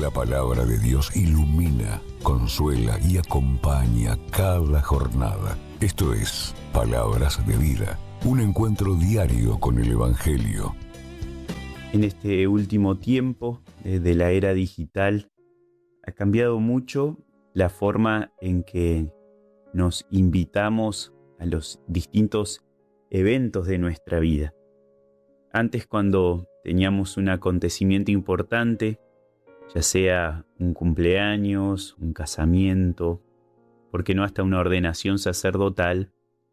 La palabra de Dios ilumina, consuela y acompaña cada jornada. Esto es Palabras de Vida, un encuentro diario con el Evangelio. En este último tiempo de la era digital ha cambiado mucho la forma en que nos invitamos a los distintos eventos de nuestra vida. Antes, cuando teníamos un acontecimiento importante, ya sea un cumpleaños, un casamiento, ¿por qué no hasta una ordenación sacerdotal?,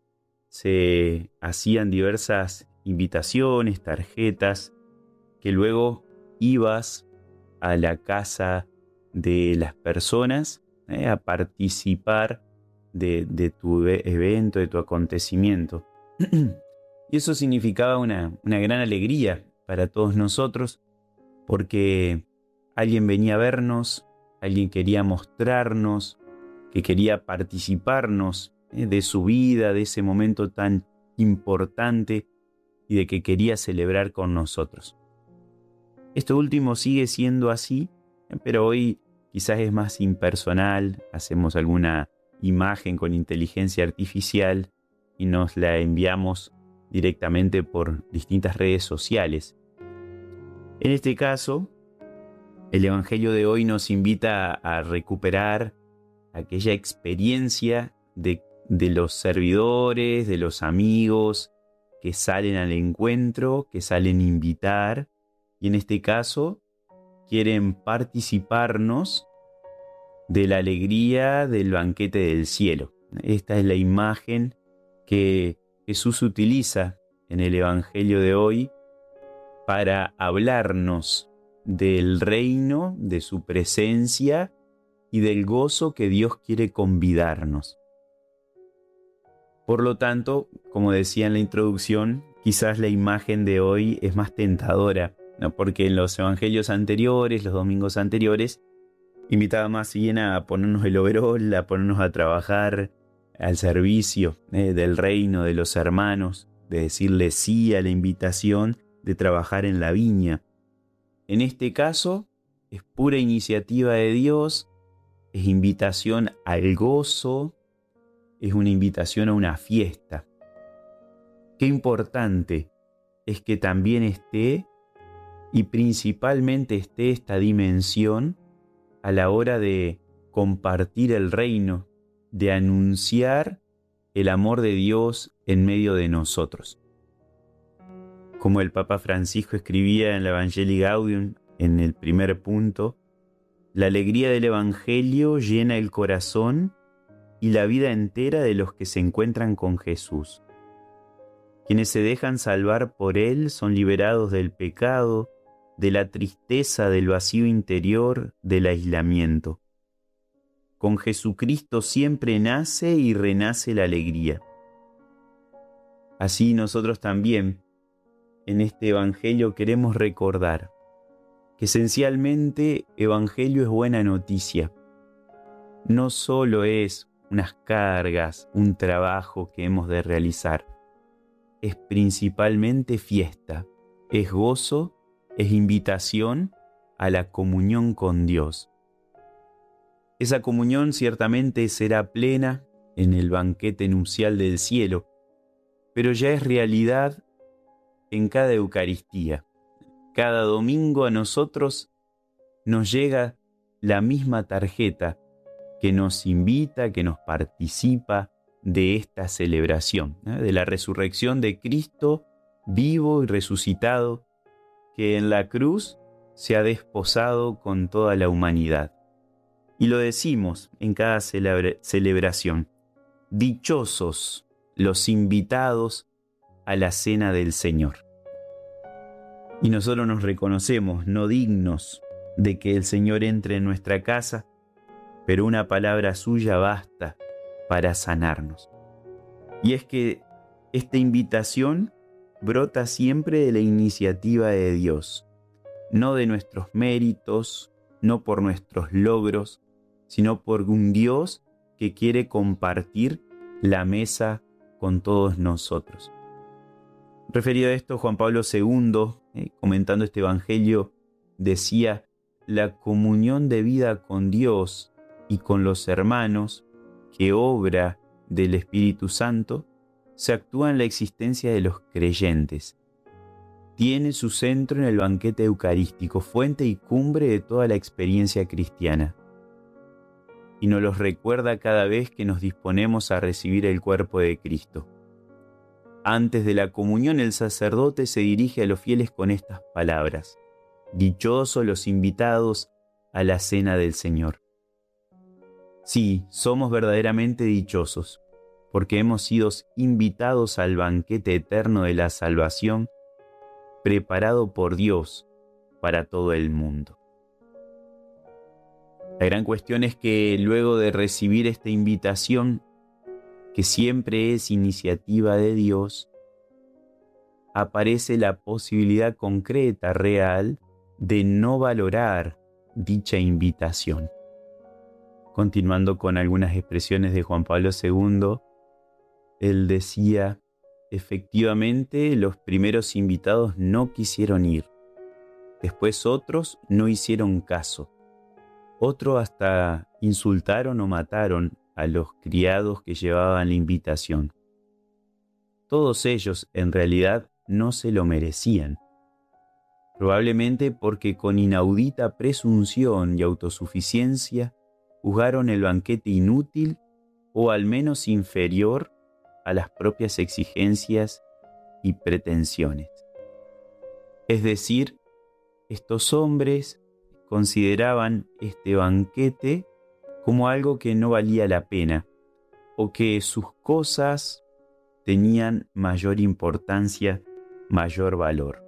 se hacían diversas invitaciones, tarjetas, que luego ibas a la casa de las personas a participar de tu evento, de tu acontecimiento. Y eso significaba una gran alegría para todos nosotros, porque alguien venía a vernos, alguien quería mostrarnos, que quería participarnos de su vida, de ese momento tan importante y de que quería celebrar con nosotros. Esto último sigue siendo así, pero hoy quizás es más impersonal, hacemos alguna imagen con inteligencia artificial y nos la enviamos directamente por distintas redes sociales. En este caso, el Evangelio de hoy nos invita a recuperar aquella experiencia de los servidores, de los amigos que salen al encuentro, que salen a invitar, y en este caso quieren participarnos de la alegría del banquete del cielo. Esta es la imagen que Jesús utiliza en el Evangelio de hoy para hablarnos del reino, de su presencia y del gozo que Dios quiere convidarnos. Por lo tanto, como decía en la introducción, quizás la imagen de hoy es más tentadora, ¿no? Porque en los evangelios anteriores, los domingos anteriores, invitaba más bien a ponernos el overol, a ponernos a trabajar al servicio del reino, de los hermanos, de decirle sí a la invitación de trabajar en la viña. En este caso, es pura iniciativa de Dios, es invitación al gozo, es una invitación a una fiesta. Qué importante es que también esté, y principalmente esté, esta dimensión a la hora de compartir el reino, de anunciar el amor de Dios en medio de nosotros. Como el Papa Francisco escribía en la Evangelii Gaudium, en el primer punto, la alegría del Evangelio llena el corazón y la vida entera de los que se encuentran con Jesús. Quienes se dejan salvar por Él son liberados del pecado, de la tristeza, del vacío interior, del aislamiento. Con Jesucristo siempre nace y renace la alegría. Así nosotros también, en este Evangelio, queremos recordar que esencialmente Evangelio es buena noticia. No solo es unas cargas, un trabajo que hemos de realizar. Es principalmente fiesta, es gozo, es invitación a la comunión con Dios. Esa comunión ciertamente será plena en el banquete nupcial del cielo, pero ya es realidad en cada Eucaristía. Cada domingo a nosotros nos llega la misma tarjeta que nos invita, que nos participa de esta celebración, de la resurrección de Cristo vivo y resucitado, que en la cruz se ha desposado con toda la humanidad. Y lo decimos en cada celebración: dichosos los invitados a la cena del Señor. Y nosotros nos reconocemos no dignos de que el Señor entre en nuestra casa, pero una palabra suya basta para sanarnos. Y es que esta invitación brota siempre de la iniciativa de Dios, no de nuestros méritos, no por nuestros logros, sino por un Dios que quiere compartir la mesa con todos nosotros. Referido a esto, Juan Pablo II, comentando este Evangelio, decía: la comunión de vida con Dios y con los hermanos, que obra del Espíritu Santo, se actúa en la existencia de los creyentes. Tiene su centro en el banquete eucarístico, fuente y cumbre de toda la experiencia cristiana. Y nos los recuerda cada vez que nos disponemos a recibir el cuerpo de Cristo. Antes de la comunión, el sacerdote se dirige a los fieles con estas palabras: dichosos los invitados a la cena del Señor. Sí, somos verdaderamente dichosos, porque hemos sido invitados al banquete eterno de la salvación, preparado por Dios para todo el mundo. La gran cuestión es que luego de recibir esta invitación, que siempre es iniciativa de Dios, aparece la posibilidad concreta, real, de no valorar dicha invitación. Continuando con algunas expresiones de Juan Pablo II, él decía: efectivamente, los primeros invitados no quisieron ir. Después otros no hicieron caso. Otros hasta insultaron o mataron a los criados que llevaban la invitación. Todos ellos, en realidad, no se lo merecían. Probablemente porque con inaudita presunción y autosuficiencia juzgaron el banquete inútil o al menos inferior a las propias exigencias y pretensiones. Es decir, estos hombres consideraban este banquete como algo que no valía la pena, o que sus cosas tenían mayor importancia, mayor valor.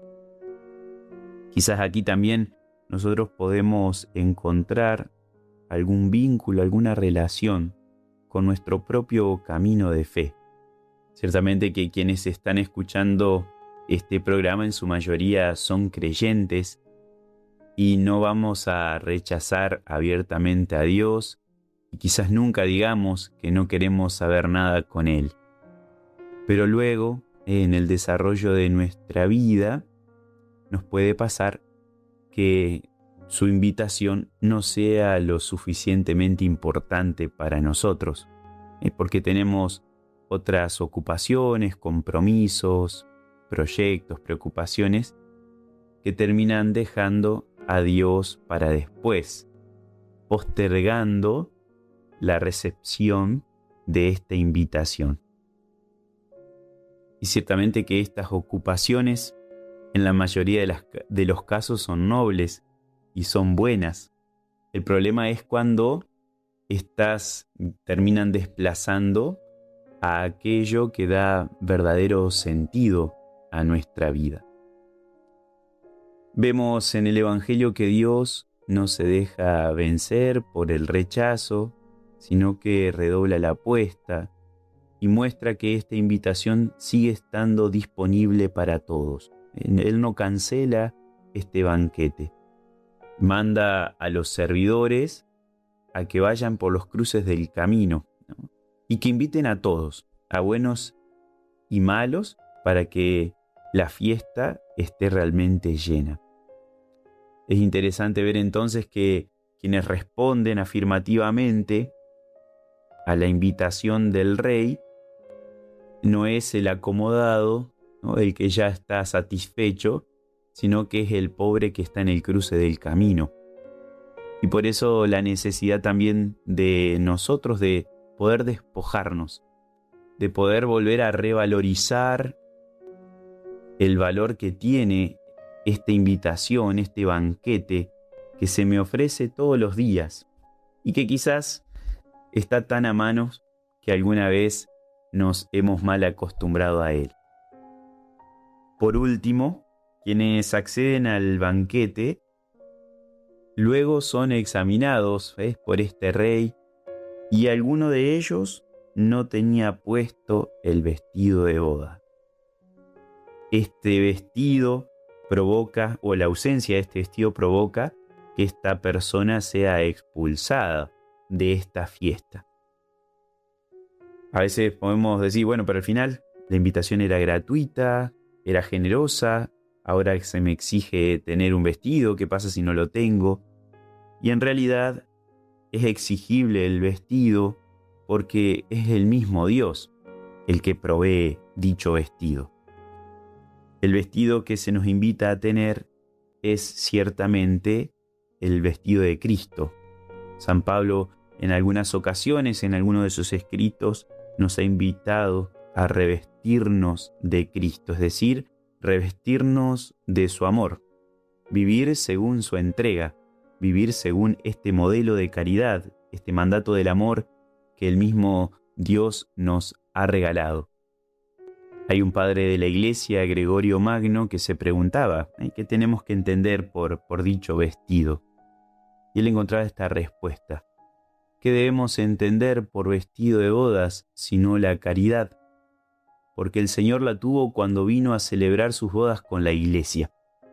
Quizás aquí también nosotros podemos encontrar algún vínculo, alguna relación con nuestro propio camino de fe. Ciertamente que quienes están escuchando este programa en su mayoría son creyentes y no vamos a rechazar abiertamente a Dios y quizás nunca digamos que no queremos saber nada con Él. Pero luego, en el desarrollo de nuestra vida, nos puede pasar que su invitación no sea lo suficientemente importante para nosotros, porque tenemos otras ocupaciones, compromisos, proyectos, preocupaciones que terminan dejando a Dios para después, postergando la recepción de esta invitación. Y ciertamente que estas ocupaciones en la mayoría de los casos son nobles y son buenas. El problema es cuando estas terminan desplazando a aquello que da verdadero sentido a nuestra vida. Vemos en el Evangelio que Dios no se deja vencer por el rechazo, sino que redobla la apuesta y muestra que esta invitación sigue estando disponible para todos. Él no cancela este banquete. Manda a los servidores a que vayan por los cruces del camino, ¿no? Y que inviten a todos, a buenos y malos, para que la fiesta esté realmente llena. Es interesante ver entonces que quienes responden afirmativamente a la invitación del rey no es el acomodado, ¿no?, el que ya está satisfecho, sino que es el pobre que está en el cruce del camino. Y por eso la necesidad también de nosotros de poder despojarnos, de poder volver a revalorizar el valor que tiene esta invitación, este banquete que se me ofrece todos los días y que quizás está tan a mano que alguna vez nos hemos mal acostumbrado a él. Por último, quienes acceden al banquete luego son examinados por este rey y alguno de ellos no tenía puesto el vestido de boda. Este vestido provoca, o la ausencia de este vestido provoca, que esta persona sea expulsada de esta fiesta. A veces podemos decir, bueno, pero al final la invitación era gratuita, era generosa, ahora se me exige tener un vestido, ¿qué pasa si no lo tengo? Y en realidad es exigible el vestido porque es el mismo Dios el que provee dicho vestido. El vestido que se nos invita a tener es ciertamente el vestido de Cristo. San Pablo en algunas ocasiones, en algunos de sus escritos, nos ha invitado a revestirnos de Cristo, es decir, revestirnos de su amor, vivir según su entrega, vivir según este modelo de caridad, este mandato del amor que el mismo Dios nos ha regalado. Hay un padre de la Iglesia, Gregorio Magno, que se preguntaba, ¿qué tenemos que entender por dicho vestido? Y él encontraba esta respuesta: ¿qué debemos entender por vestido de bodas sino la caridad? Porque el Señor la tuvo cuando vino a celebrar sus bodas con la Iglesia.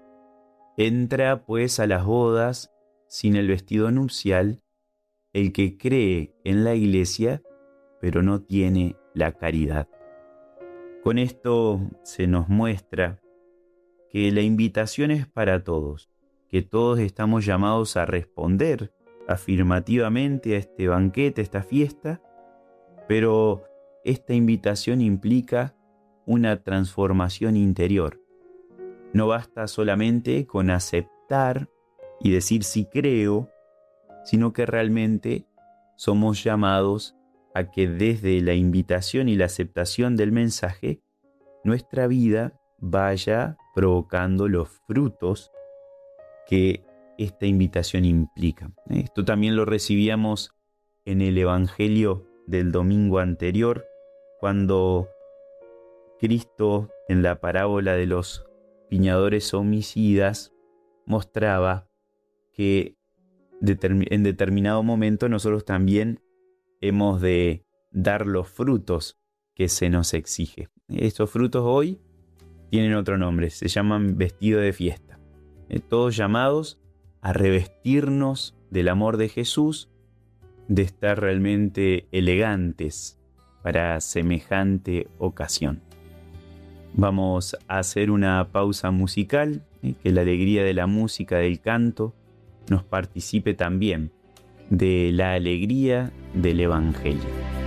Entra pues a las bodas sin el vestido nupcial el que cree en la Iglesia, pero no tiene la caridad. Con esto se nos muestra que la invitación es para todos, que todos estamos llamados a responder afirmativamente a este banquete, a esta fiesta, pero esta invitación implica una transformación interior. No basta solamente con aceptar y decir sí creo, sino que realmente somos llamados a que desde la invitación y la aceptación del mensaje, nuestra vida vaya provocando los frutos que esta invitación implica. Esto también lo recibíamos en el Evangelio del domingo anterior, cuando Cristo, en la parábola de los viñadores homicidas, mostraba que en determinado momento nosotros también hemos de dar los frutos que se nos exige. Estos frutos hoy tienen otro nombre, se llaman vestido de fiesta. Todos llamados a revestirnos del amor de Jesús, de estar realmente elegantes para semejante ocasión. Vamos a hacer una pausa musical, que la alegría de la música, del canto, nos participe también de la alegría del Evangelio.